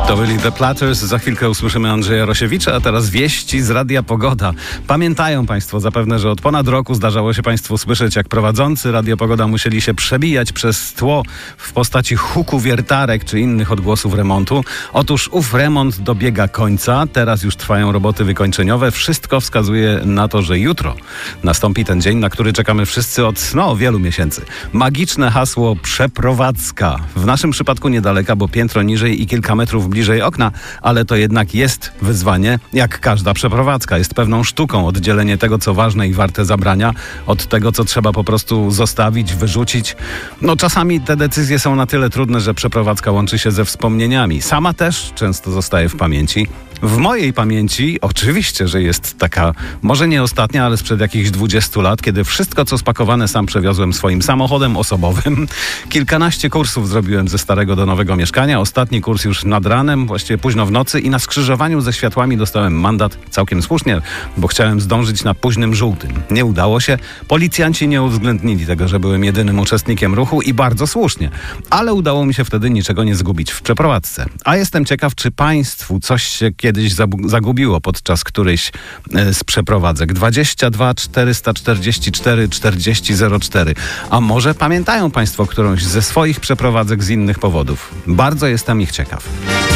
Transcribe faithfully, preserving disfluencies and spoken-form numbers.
To byli The Platters, za chwilkę usłyszymy Andrzeja Rosiewicza, a teraz wieści z Radia Pogoda. Pamiętają Państwo zapewne, że od ponad roku zdarzało się Państwu słyszeć, jak prowadzący Radio Pogoda musieli się przebijać przez tło w postaci huku wiertarek czy innych odgłosów remontu. Otóż ów remont dobiega końca, teraz już trwają roboty wykończeniowe. Wszystko wskazuje na to, że jutro nastąpi ten dzień, na który czekamy wszyscy od no, wielu miesięcy. Magiczne hasło przeprowadzka. W naszym przypadku niedaleka, bo piętro niżej i kilka metrów bliżej okna, ale to jednak jest wyzwanie, jak każda przeprowadzka. Jest pewną sztuką oddzielenie tego, co ważne i warte zabrania, od tego, co trzeba po prostu zostawić, wyrzucić. No czasami te decyzje są na tyle trudne, że przeprowadzka łączy się ze wspomnieniami. Sama też często zostaje w pamięci. W mojej pamięci oczywiście, że jest taka, może nie ostatnia, ale sprzed jakichś dwudziestu lat, kiedy wszystko, co spakowane, sam przewiozłem swoim samochodem osobowym. Kilkanaście kursów zrobiłem ze starego do nowego mieszkania. Ostatni kurs już nad ranem, właściwie późno w nocy, i na skrzyżowaniu ze światłami dostałem mandat, całkiem słusznie, bo chciałem zdążyć na późnym żółtym. Nie udało się. Policjanci nie uwzględnili tego, że byłem jedynym uczestnikiem ruchu, i bardzo słusznie. Ale udało mi się wtedy niczego nie zgubić w przeprowadzce. A jestem ciekaw, czy Państwu coś się kiedyś zagubiło podczas którejś z przeprowadzek. dwadzieścia dwa czterysta czterdzieści cztery czterdzieści zero cztery. A może pamiętają Państwo którąś ze swoich przeprowadzek z innych powodów? Bardzo jestem ich ciekaw.